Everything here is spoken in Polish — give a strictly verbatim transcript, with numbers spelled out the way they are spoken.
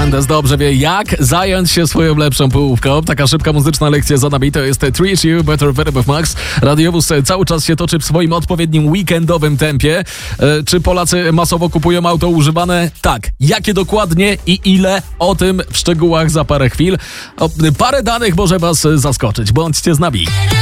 Mendes dobrze wie, jak zająć się swoją lepszą połówką. Taka szybka muzyczna lekcja za nami to jest Treat You Better Better Max. Radiowóz cały czas się toczy w swoim odpowiednim weekendowym tempie. E, czy Polacy masowo kupują auto używane? Tak. Jakie dokładnie i ile? O tym w szczegółach za parę chwil. O, parę danych może was zaskoczyć. Bądźcie z nami.